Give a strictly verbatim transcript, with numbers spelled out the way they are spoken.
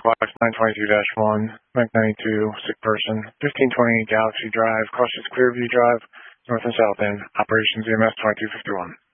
Flight nine twenty-two dash one, Mach ninety-two, sick person, fifteen twenty Galaxy Drive, Cautious Clearview Drive, North and South End, Operations E M S twenty-two fifty-one.